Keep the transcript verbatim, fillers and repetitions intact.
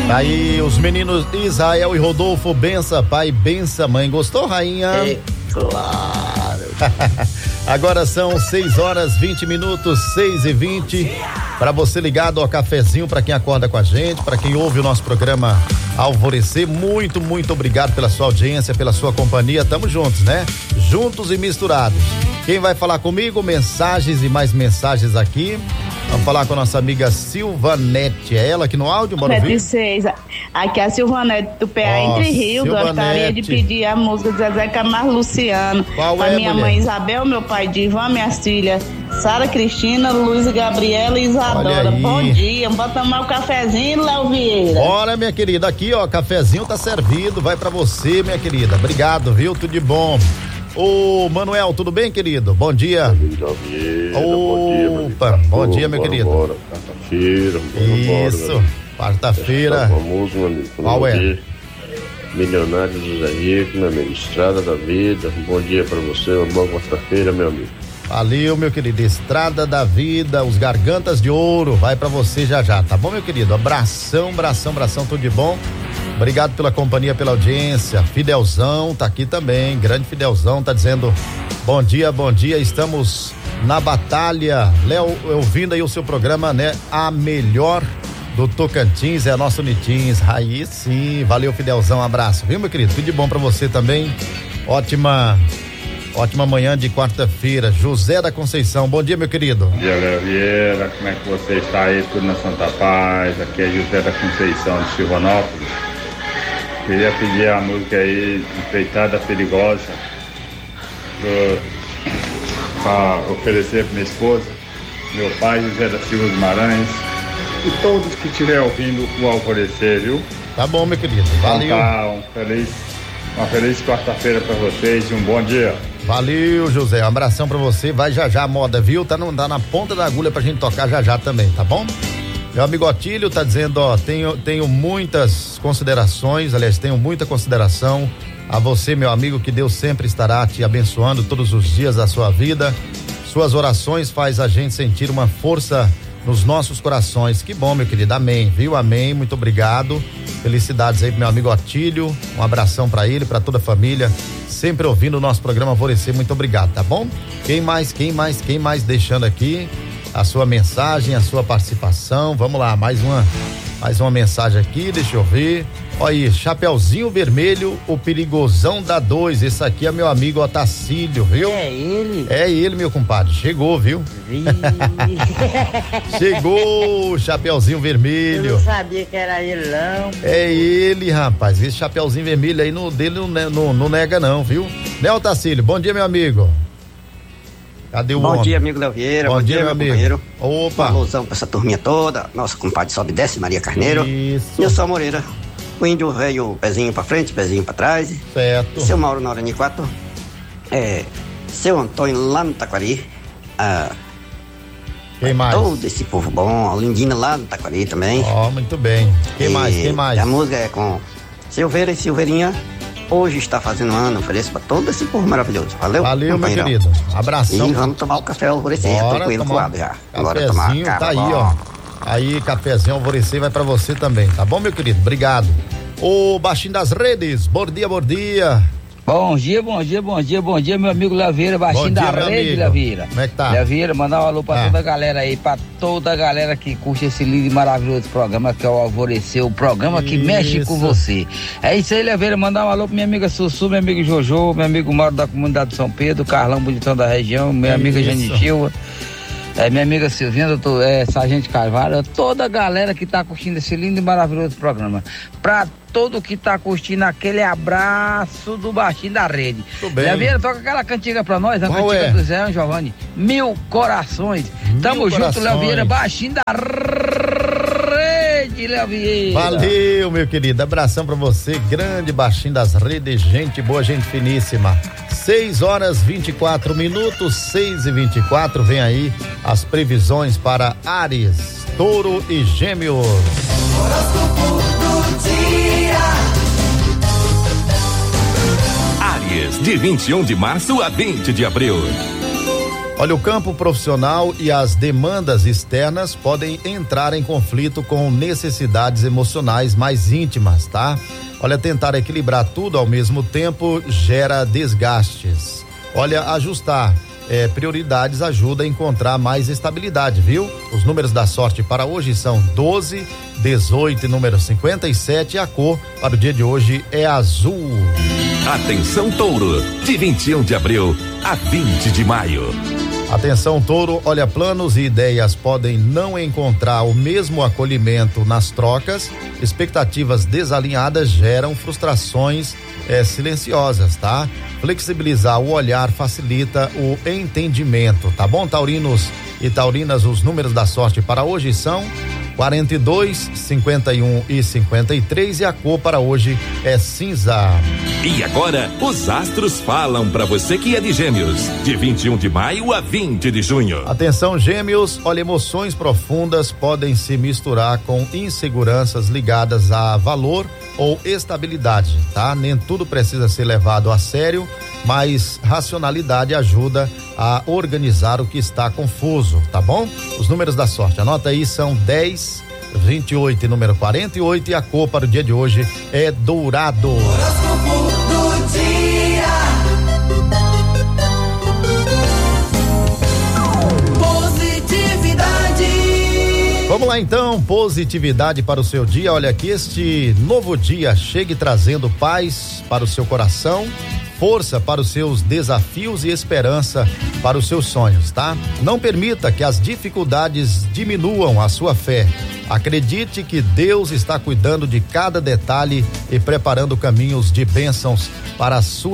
Aí os meninos Israel e Rodolfo, bença pai, bença mãe. Gostou, rainha? É claro. Agora são seis horas vinte minutos, seis e vinte. Para você ligado ao cafezinho, para quem acorda com a gente, para quem ouve o nosso programa Alvorecer, muito, muito obrigado pela sua audiência, pela sua companhia. Tamo juntos, né? Juntos e misturados. Quem vai falar comigo? Mensagens e mais mensagens aqui. Vamos falar com a nossa amiga Silvanete. É ela aqui no áudio, bora ouvir? Aqui é a Silvanete do P A oh, Entre Rio. Silvanete. Gostaria de pedir a música de Zezé Camargo Luciano. Qual pra é, minha mulher? mãe Isabel, meu pai Divan, minhas filhas Sara Cristina, Luiz Gabriela e Isadora. Bom dia, vamos tomar o um cafezinho, Léo Vieira. Bora, minha querida, aqui ó, cafezinho tá servido, vai pra você, minha querida. Obrigado, viu? Tudo de bom. Ô, Manuel, tudo bem, querido? Bom dia. Bom dia, Opa, bom dia, bom dia, meu querido. Bora, quarta-feira, bora, isso, quarta-feira. Famoso, meu amigo. Qual é? Milionário José Rico, meu amigo. Estrada da Vida. Bom dia pra você, uma boa quarta-feira, meu amigo. Valeu, meu querido. Estrada da Vida, os Gargantas de Ouro, vai pra você já já, tá bom, meu querido? Abração, abração, abração, tudo de bom. Obrigado pela companhia, pela audiência. Fidelzão tá aqui também, grande Fidelzão, tá dizendo bom dia, bom dia, estamos na batalha. Léo, ouvindo aí o seu programa, né? A melhor do Tocantins é a nossa Unitins. Aí sim, valeu, Fidelzão, abraço, viu, meu querido? Tudo de bom pra você também. Ótima, ótima manhã de quarta-feira. José da Conceição, bom dia, meu querido. Bom dia, Léo Vieira, como é que você está aí? Tudo na Santa Paz. Aqui é José da Conceição de Silvanópolis. Queria pedir a música aí, Empreitada Perigosa, para oferecer para minha esposa, meu pai, José da Silva Guimarães, e todos que estiverem ouvindo o Alvorecer, viu? Tá bom, meu querido, valeu. Então tá, um feliz, uma feliz quarta-feira para vocês e um bom dia. Valeu, José, um abração pra você, vai já já a moda, viu? Tá, no, tá na ponta da agulha pra gente tocar já já também, tá bom? Meu amigo Otílio tá dizendo, ó, tenho, tenho muitas considerações, aliás, tenho muita consideração a você, meu amigo, que Deus sempre estará te abençoando todos os dias da sua vida. Suas orações faz a gente sentir uma força nos nossos corações. Que bom, meu querido, amém, viu? Amém, muito obrigado. Felicidades aí pro meu amigo Otílio, um abração pra ele, pra toda a família, sempre ouvindo o nosso programa Alvorecer, muito obrigado, tá bom? Quem mais, quem mais, quem mais deixando aqui a sua mensagem, a sua participação. Vamos lá, mais uma mais uma mensagem aqui, deixa eu ver. Olha aí, Chapeuzinho Vermelho, o perigosão da dois. Esse aqui é meu amigo Otacílio, viu? É ele? É ele, meu compadre. Chegou, viu? Chegou, Chapeuzinho Vermelho. Eu não sabia que era ele, não. É ele, rapaz. Esse Chapeuzinho Vermelho aí no dele não, não, não nega, não, viu? Né, Otacílio? Bom dia, meu amigo. Cadê o Bom homem? dia, amigo Léo Vieira. Bom, Bom dia, dia, meu meu amigo. companheiro. Opa. Um alusão pra essa turminha toda. Nossa compadre sobe e desce, Maria Carneiro. Isso. Nilson Moreira. O índio veio pezinho pra frente, pezinho pra trás. Certo. Seu Mauro na Hora quatro. É, seu Antônio lá no Taquari. Ah, Quem mais? todo esse povo bom. A Lindina lá no Taquari também. Ó, oh, muito bem. Quem E mais? Quem mais? A música é com Silveira e Silveirinha. Hoje está fazendo um ano, ofereço pra todo esse povo maravilhoso. Valeu? Valeu, meu querido. Abração. E vamos tomar o café Alvorecer. Já tô com ele coado já. Agora tomar Cafezinho, cara, tá aí, bom. ó. Aí, cafezinho Alvorecer vai pra você também, tá bom, meu querido? Obrigado. Ô, baixinho das redes, bom dia, bom dia. Bom dia, bom dia, bom dia, bom dia, meu amigo Léo Vieira, baixinho Bom dia, da meu rede, amigo. Léo Vieira. Como é que tá? Léo Vieira, mandar um alô pra Ah. toda a galera aí, pra toda a galera que curte esse lindo e maravilhoso programa que é o Alvorecer, o programa que Isso. mexe com você. É isso aí, Léo Vieira, mandar um alô pra minha amiga Sussu, meu amigo Jojo, meu amigo Mauro da comunidade de São Pedro, Carlão Bonitão da região, minha amiga Isso. Jane Silva. É, minha amiga Silvinha, doutor, é, Sargento Carvalho, toda a galera que tá curtindo esse lindo e maravilhoso programa. Pra todo que tá curtindo, aquele abraço do baixinho da rede. Tudo bem. Léo Vieira, toca aquela cantiga pra nós, a Qual cantiga é? do Zé Giovanni. Mil corações. Mil Tamo junto, corações. Léo Vieira, baixinho da rede, Léo Vieira. Valeu, meu querido. Abração pra você, grande baixinho das redes, gente boa, gente finíssima. seis horas vinte e quatro minutos, seis e vinte e quatro, vem aí as previsões para Áries, Touro e Gêmeos. Horóscopo do dia. Áries, de vinte e um de março a vinte de abril. Olha, o campo profissional e as demandas externas podem entrar em conflito com necessidades emocionais mais íntimas, tá? Olha, tentar equilibrar tudo ao mesmo tempo gera desgastes. Olha, ajustar é, prioridades ajuda a encontrar mais estabilidade, viu? Os números da sorte para hoje são doze, dezoito e número cinquenta e sete. E a cor para o dia de hoje é azul. Atenção, Touro, de vinte e um de abril a vinte de maio. Atenção, Touro, olha, planos e ideias podem não encontrar o mesmo acolhimento nas trocas. Expectativas desalinhadas geram frustrações é, silenciosas, tá? Flexibilizar o olhar facilita o entendimento, tá bom, taurinos e taurinas? Os números da sorte para hoje são quarenta e dois, cinquenta e um e cinquenta e três. E a cor para hoje é cinza. E agora, os astros falam para você que é de Gêmeos, de vinte e um de maio a vinte de junho. Atenção, Gêmeos, olha, emoções profundas podem se misturar com inseguranças ligadas a valor ou estabilidade, tá? Nem tudo precisa ser levado a sério, mas racionalidade ajuda a organizar o que está confuso, tá bom? Os números da sorte, anota aí, são dez, vinte e oito e número quarenta e oito. E a cor para o dia de hoje é dourado. Horóscopo do dia. Positividade. Vamos lá então, positividade para o seu dia. Olha, que este novo dia chegue trazendo paz para o seu coração, força para os seus desafios e esperança para os seus sonhos, tá? Não permita que as dificuldades diminuam a sua fé. Acredite que Deus está cuidando de cada detalhe e preparando caminhos de bênçãos para a sua